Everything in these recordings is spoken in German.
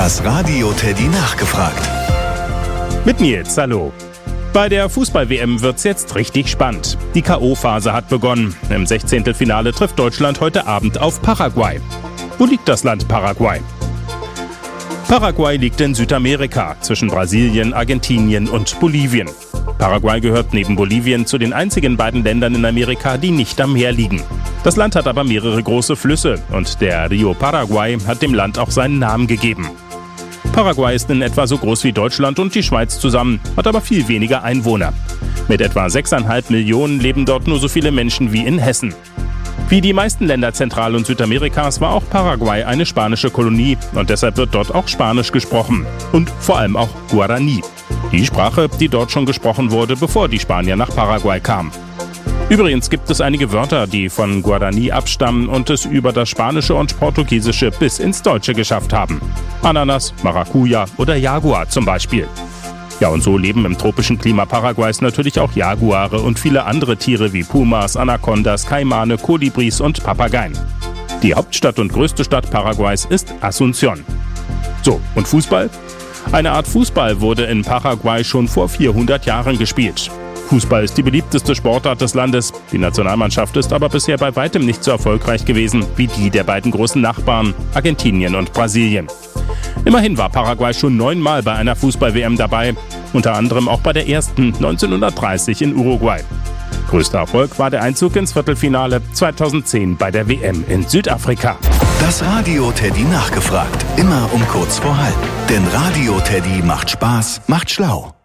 Das Radio Teddy nachgefragt. Mit Nils, hallo. Bei der Fußball-WM wird's jetzt richtig spannend. Die K.O.-Phase hat begonnen. Im 16. Finale trifft Deutschland heute Abend auf Paraguay. Wo liegt das Land Paraguay? Paraguay liegt in Südamerika, zwischen Brasilien, Argentinien und Bolivien. Paraguay gehört neben Bolivien zu den einzigen beiden Ländern in Amerika, die nicht am Meer liegen. Das Land hat aber mehrere große Flüsse und der Rio Paraguay hat dem Land auch seinen Namen gegeben. Paraguay ist in etwa so groß wie Deutschland und die Schweiz zusammen, hat aber viel weniger Einwohner. Mit etwa 6,5 Millionen leben dort nur so viele Menschen wie in Hessen. Wie die meisten Länder Zentral- und Südamerikas war auch Paraguay eine spanische Kolonie und deshalb wird dort auch Spanisch gesprochen. Und vor allem auch Guarani. Die Sprache, die dort schon gesprochen wurde, bevor die Spanier nach Paraguay kamen. Übrigens gibt es einige Wörter, die von Guarani abstammen und es über das Spanische und Portugiesische bis ins Deutsche geschafft haben. Ananas, Maracuja oder Jaguar zum Beispiel. Ja, und so leben im tropischen Klima Paraguays natürlich auch Jaguare und viele andere Tiere wie Pumas, Anacondas, Kaimane, Kolibris und Papageien. Die Hauptstadt und größte Stadt Paraguays ist Asunción. So, und Fußball? Eine Art Fußball wurde in Paraguay schon vor 400 Jahren gespielt. Fußball ist die beliebteste Sportart des Landes. Die Nationalmannschaft ist aber bisher bei weitem nicht so erfolgreich gewesen wie die der beiden großen Nachbarn, Argentinien und Brasilien. Immerhin war Paraguay schon 9-mal bei einer Fußball-WM dabei, unter anderem auch bei der ersten 1930 in Uruguay. Größter Erfolg war der Einzug ins Viertelfinale 2010 bei der WM in Südafrika. Das Radio Teddy nachgefragt. Immer um kurz vor halb. Denn Radio Teddy macht Spaß, macht schlau.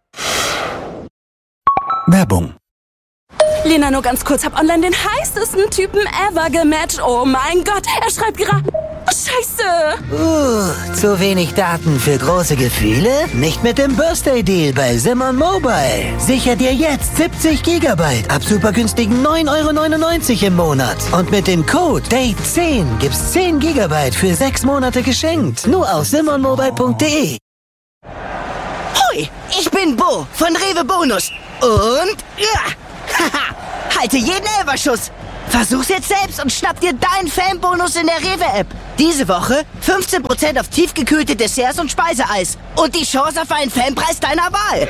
Werbung. Lena, nur ganz kurz, hab online den heißesten Typen ever gematcht. Oh mein Gott, er schreibt gerade... Scheiße! Zu wenig Daten für große Gefühle? Nicht mit dem Birthday-Deal bei Simon Mobile. Sicher dir jetzt 70 GB ab super günstigen 9,99 € im Monat. Und mit dem Code DATE10 gibt's 10 GB für 6 Monate geschenkt. Nur auf simonmobile.de. Hoi, ich bin Bo von Rewe Bonus. Und... haha, halte jeden Elferschuss. Versuch's jetzt selbst und schnapp dir deinen Fanbonus in der Rewe-App. Diese Woche 15% auf tiefgekühlte Desserts und Speiseeis. Und die Chance auf einen Fanpreis deiner Wahl.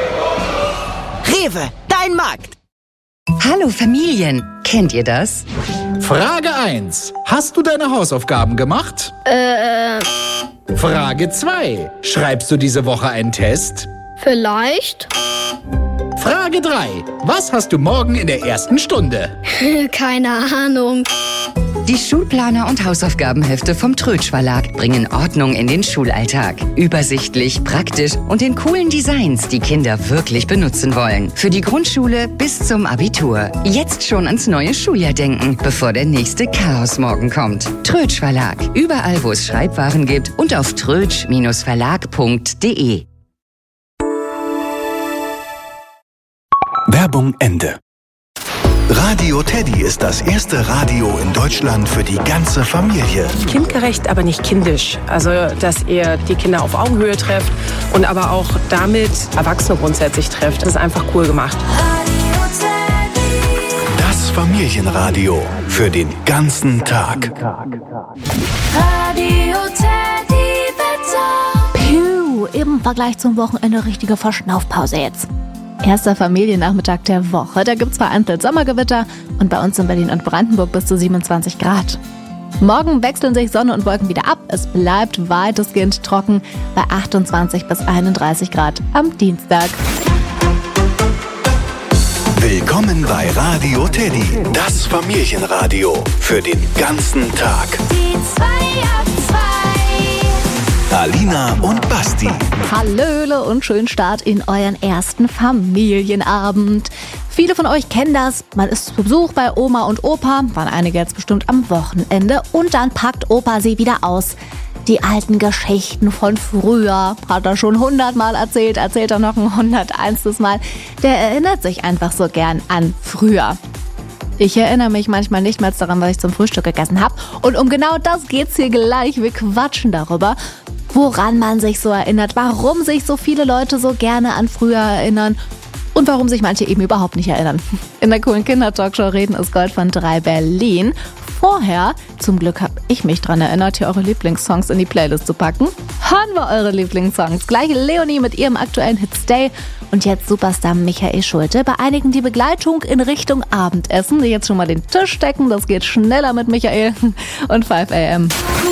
Rewe, dein Markt. Hallo Familien, kennt ihr das? Frage 1. Hast du deine Hausaufgaben gemacht? Frage 2. Schreibst du diese Woche einen Test? Vielleicht. Frage 3. Was hast du morgen in der ersten Stunde? Keine Ahnung. Die Schulplaner und Hausaufgabenhefte vom Trötsch Verlag bringen Ordnung in den Schulalltag. Übersichtlich, praktisch und in coolen Designs, die Kinder wirklich benutzen wollen. Für die Grundschule bis zum Abitur. Jetzt schon ans neue Schuljahr denken, bevor der nächste Chaosmorgen kommt. Trötsch Verlag. Überall, wo es Schreibwaren gibt und auf trötsch-verlag.de. Werbung Ende. Radio Teddy ist das erste Radio in Deutschland für die ganze Familie. Kindgerecht, aber nicht kindisch. Also, dass ihr die Kinder auf Augenhöhe trefft und aber auch damit Erwachsene grundsätzlich trefft. Das ist einfach cool gemacht. Das Familienradio für den ganzen Tag. Radio Teddy Wetter. Puh, im Vergleich zum Wochenende richtige Verschnaufpause jetzt. Erster Familiennachmittag der Woche. Da gibt's vereinzelt Sommergewitter und bei uns in Berlin und Brandenburg bis zu 27 Grad. Morgen wechseln sich Sonne und Wolken wieder ab. Es bleibt weitestgehend trocken bei 28 bis 31 Grad am Dienstag. Willkommen bei Radio Teddy, das Familienradio für den ganzen Tag. Die 2 ab 2. Alina und Basti. Hallöle und schönen Start in euren ersten Familienabend. Viele von euch kennen das. Man ist zu Besuch bei Oma und Opa, waren einige jetzt bestimmt am Wochenende, und dann packt Opa sie wieder aus. Die alten Geschichten von früher, hat er schon 100-mal erzählt, erzählt er noch ein 101. Mal. Der erinnert sich einfach so gern an früher. Ich erinnere mich manchmal nicht mehr daran, was ich zum Frühstück gegessen habe. Und um genau das geht's hier gleich. Wir quatschen darüber, woran man sich so erinnert, warum sich so viele Leute so gerne an früher erinnern und warum sich manche eben überhaupt nicht erinnern. In der coolen Kindertalkshow Reden ist Gold von 3 Berlin. Vorher, zum Glück habe ich mich dran erinnert, hier eure Lieblingssongs in die Playlist zu packen. Hören wir eure Lieblingssongs. Gleich Leonie mit ihrem aktuellen Hit Stay. Und jetzt Superstar Michael Schulte bei einigen die Begleitung in Richtung Abendessen. Die jetzt schon mal den Tisch decken. Das geht schneller mit Michael und 5 AM.